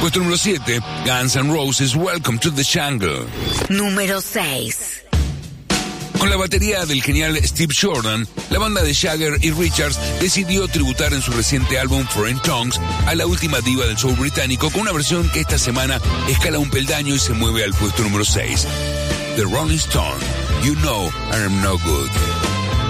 Puesto número 7, Guns N' Roses, Welcome to the Jungle. Número 6. Con la batería del genial Steve Jordan, la banda de Jagger y Richards decidió tributar en su reciente álbum Foreign Tongues a la última diva del soul británico con una versión que esta semana escala un peldaño y se mueve al puesto número 6. The Rolling Stone, You Know I Am No Good.